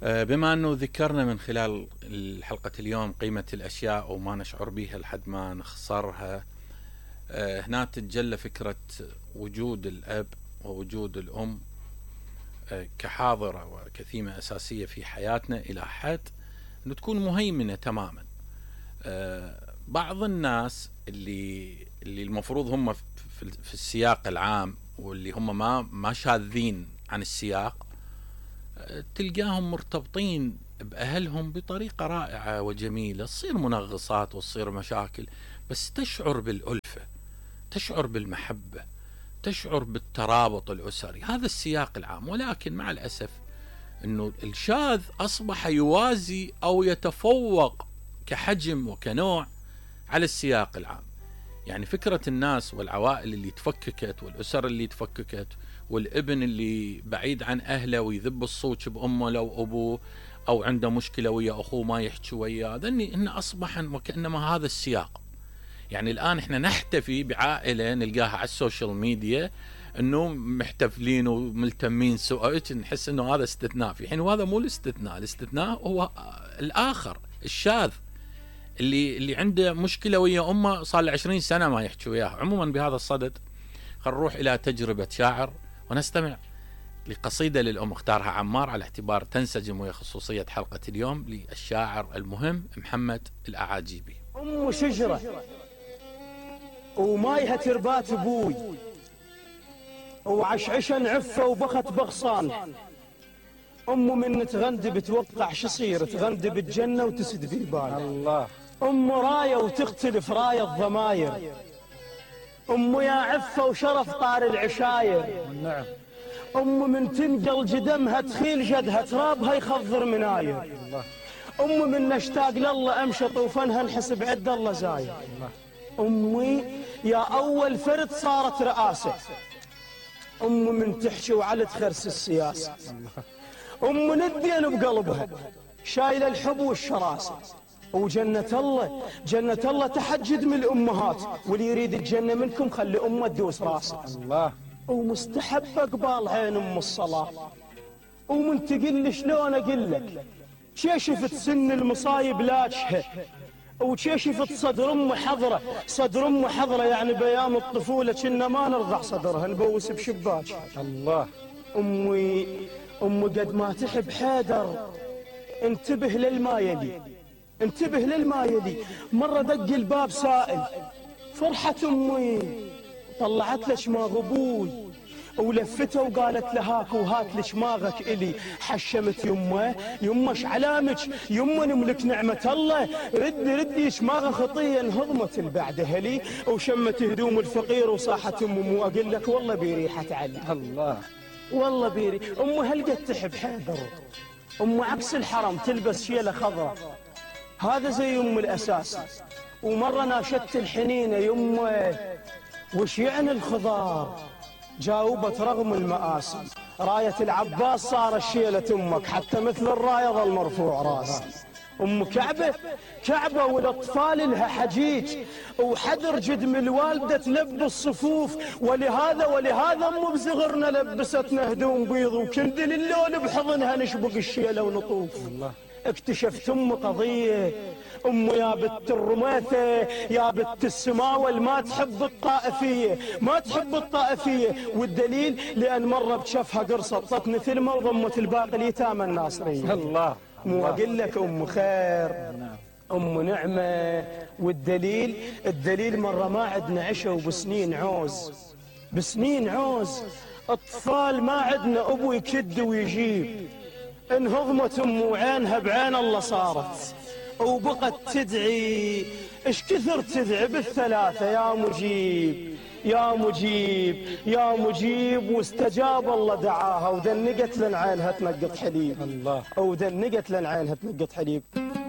بما أنه ذكرنا من خلال حلقة اليوم قيمة الأشياء وما نشعر بها لحد ما نخسرها، هنا تتجلى فكرة وجود الأب ووجود الأم كحاضرة وكثيمة أساسية في حياتنا إلى حد أنه تكون مهيمنة تماما. بعض الناس اللي المفروض هم في السياق العام واللي هم ما شاذين عن السياق، تلقاهم مرتبطين بأهلهم بطريقة رائعة وجميلة، تصير منغصات وتصير مشاكل، بس تشعر بالألفة، تشعر بالمحبة، تشعر بالترابط الأسري. هذا السياق العام. ولكن مع الأسف أنه الشاذ أصبح يوازي أو يتفوق كحجم وكنوع على السياق العام. يعني فكرة الناس والعوائل اللي تفككت والأسر اللي تفككت والابن اللي بعيد عن أهله ويذب الصوت بأمه لو أبوه، أو عنده مشكلة ويا أخوه ما يحكي وياه، إن أصبح وكأنما هذا السياق. يعني الآن إحنا نحتفي بعائلة نلقاها على السوشيال ميديا إنه محتفلين وملتمين سوا، نحس إنه هذا استثناء في حين وهذا مو الاستثناء. الاستثناء هو الآخر الشاذ اللي عنده مشكلة ويا أمه صار له 20 سنة ما يحكي وياها. عموما بهذا الصدد خل نروح إلى تجربة شاعر ونستمع لقصيدة للأم اختارها عمار على اعتبار تنسجم وهي خصوصية حلقة اليوم للشاعر المهم محمد الأعاجيبي. أم شجرة ومايها تربات أبوي، وعشعشا عفة وبخت بغصان. أم من تغندب توقع شصير، تغندب الجنة وتسد في البال. الله. أم راية وتختلف راية الضماير، أم يا عفة وشرف طار العشاير. نعم. أم من تنقل جدمها تخيل جدها ترابها يخضر مناير. الله. أم من نشتاق لله أمشى طوفنها نحسب عد الله زاير. الله. أمي يا أول فرد صارت رئاسة، أم من تحشي وعلى تخرس السياسة. أم ندين بقلبها شايلة الحب والشراسة، وجنة الله جنة الله تحجد من الأمهات، واللي يريد الجنة منكم خلي أمه تدوس راسه. الله. ومستحبة قبال عين أم الصلاة، ومن تقل شلون أقول لك شفت سن المصايب لاجحة، وشفت صدر أم حضرة، صدر أم حضرة يعني بيام الطفولة كنا ما نرضع صدرها نبوس بشباك. الله. أمي قد ما تحب حيدر انتبه للما يلي، انتبه للما يلي. مرة دق الباب سائل، فرحة أمي طلعت له شماغ أبوي، ولفته وقالت له هاك وهات لي شماغك إلي. حشمت يمه ايش علامك يمه نملك نعمة الله، ردي شماغه خطية انهضمت البعد هلي. وشمت هدوم الفقير وصاحت أمه أقول لك والله بريحة علي. الله. والله بيري. أمه هل قد تحب حيدر، أمه عكس الحرم تلبس شيلة خضراء، هذا زي أم الأساس. ومرة ناشدت الحنينة يمه وش يعني الخضار، جاوبت رغم المآسي راية العباس صار شيلة أمك، حتى مثل الراية ظل مرفوع راسي. أم كعبة والأطفال لها حجيج، وحدر جد من الوالدة تلبس صفوف، ولهذا أم بزغرنا لبستنا هدوم بيض، وكندل اللون بحضنها نشبق الشيلة ونطوف. الله. اكتشفت أم قضية، أم يا بنت الرميثة يا بنت السماول ما تحب الطائفية، ما تحب الطائفية. والدليل لأن مرة بشفها قرصة طت مثل ما ضمت الباقي اليتامى الناصرية. الله. مو أقول لك أم خير، أم نعمة. والدليل مرة ما عدنا عشا وبسنين عوز، بسنين عوز أطفال ما عدنا أبو يكد ويجيب، انهضمت أم وعينها بعين الله صارت، وبقت تدعي ايش كثر تدعي بالثلاثة يا مجيب يا مجيب يا مجيب. واستجاب الله دعاها ودنقت لن عينها تنقط حليب. الله. ودنقت لن عينها تنقط حليب.